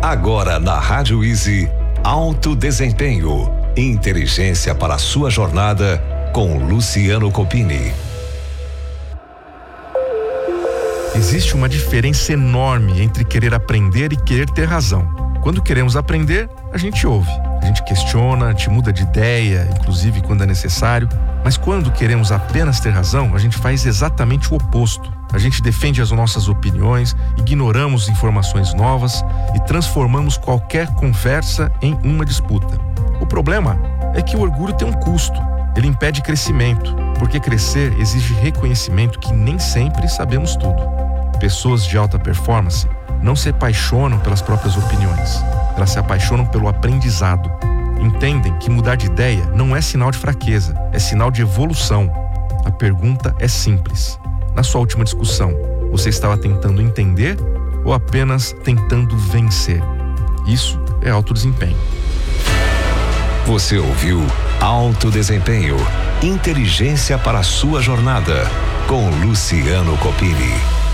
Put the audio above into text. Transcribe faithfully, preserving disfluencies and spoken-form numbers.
Agora na Rádio Easy, Alto Desempenho, inteligência para a sua jornada com Luciano Copini. Existe uma diferença enorme entre querer aprender e querer ter razão. Quando queremos aprender, a gente ouve, a gente questiona, a gente muda de ideia, inclusive quando é necessário. Mas quando queremos apenas ter razão, a gente faz exatamente o oposto. A gente defende as nossas opiniões, ignoramos informações novas e transformamos qualquer conversa em uma disputa. O problema é que o orgulho tem um custo. Ele impede crescimento, porque crescer exige reconhecimento que nem sempre sabemos tudo. Pessoas de alta performance não se apaixonam pelas próprias opiniões. Elas se apaixonam pelo aprendizado. Entendem que mudar de ideia não é sinal de fraqueza, é sinal de evolução. A pergunta é simples. Na sua última discussão, você estava tentando entender ou apenas tentando vencer? Isso é alto desempenho. Você ouviu Alto Desempenho, inteligência para a sua jornada, com Luciano Copini.